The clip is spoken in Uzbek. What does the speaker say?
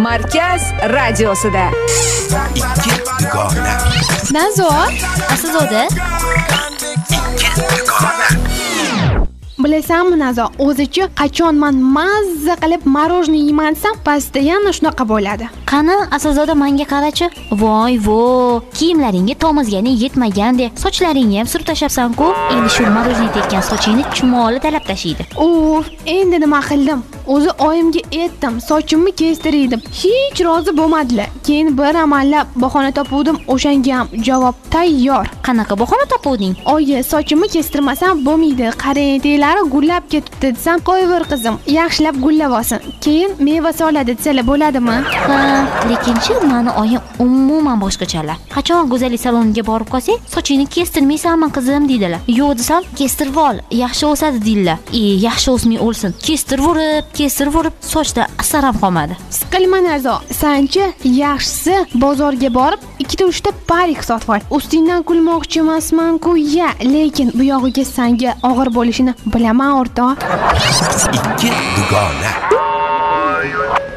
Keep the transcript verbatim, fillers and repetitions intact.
Markaz radiosida. Ikki dugona. Nazo, Aslzoda. Ikki dugona. Bilasanmi Nazo, o'zichi qachon men mazza qilib marojniy yemansam, pastda yana shunaqa bo'ladi. Qani, Aslzoda menga qarachi. Voy, vo, kiyimlaringga tomizganing yetmagande, sochlaringni ham surib tashlabsan-ku. Endi shu marojniy tekkan sochingni chumoli talab tashiydi. Uf, endi nima qildim? O'zi oyimga aytdim, sochimni kestirdim. Hech rozi bo'lmadilar. Keyin bir amallab bahona topuvdim, o'shanga ham javob tayyor. Qanaqa bahona topuvding? Oyi, sochimni kestirmasam bo'lmaydi. Qarang, teylari gullab ketibdi desam, qo'yver qizim, yaxshilab gullab olsin. Keyin meva soladi desalar bo'ladimi? Ha, lekinchi meni oyim umuman boshqachalar. Qachon go'zallik saloniga borib qolsang, sochingni kestirmaysanmi qizim deydilar. Yo'q desam, kestirib ol, yaxshi o'sadi deydilar. E, yaxshi o'smay o'lsin. Kestirib, kestirib urib, sochda asar ham qolmadi. Siqilma Nazo, sanchi yaxshisi bozorga borib ikkita uchta parik sotib ol. Ustingdan kulmoqchi emasman-ku, ya, lekin bu yog'iga senga og'ir bo'lishini bilaman o'rtoq. Ikki dugona.